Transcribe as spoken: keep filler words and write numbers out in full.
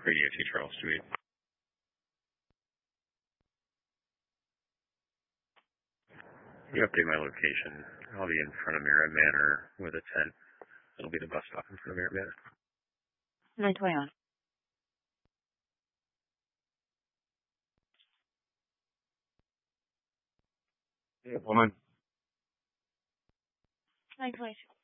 Radio T Charles Street. You update my location. I'll be in front of Merritt Manor with a tent. It'll be the bus stop in front of Merritt Manor. nine twenty-one. Hey, woman. nine twenty-two.